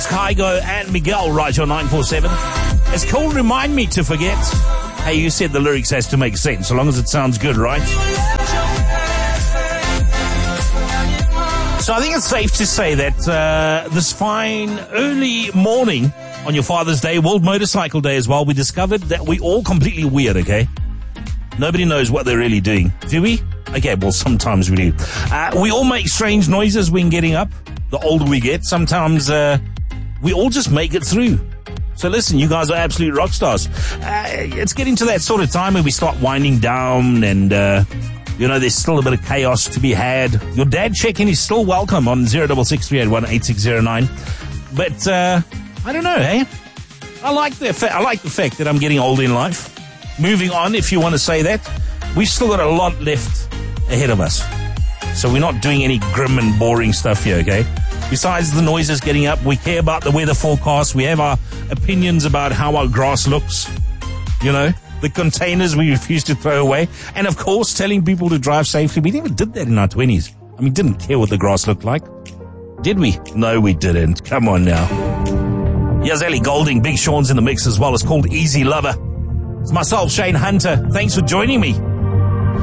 That's Kygo and Miguel right on 947. It's cool. Remind me to forget. Hey, you said the lyrics has to make sense, so long as it sounds good, right? So I think it's safe to say that this fine early morning on your Father's Day, World Motorcycle Day as well, we discovered that we all completely weird, okay? Nobody knows what they're really doing. Do we? Okay, well, sometimes we do. We all make strange noises when getting up. The older we get, sometimes we all just make it through. So listen, you guys are absolute rock stars. It's getting to that sort of time where we start winding down and, there's still a bit of chaos to be had. Your dad check-in is still welcome on 0663818609. But, I don't know, hey? I like the fact that I'm getting older in life. Moving on, if you want to say that. We've still got a lot left ahead of us. So we're not doing any grim and boring stuff here, okay? Besides the noises getting up, we care about the weather forecast. We have our opinions about how our grass looks. The containers we refuse to throw away. And, of course, telling people to drive safely. We never did that in our 20s. I mean, didn't care what the grass looked like. Did we? No, we didn't. Come on now. Here's Ellie Goulding. Big Sean's in the mix as well. It's called Easy Lover. It's myself, Shane Hunter. Thanks for joining me.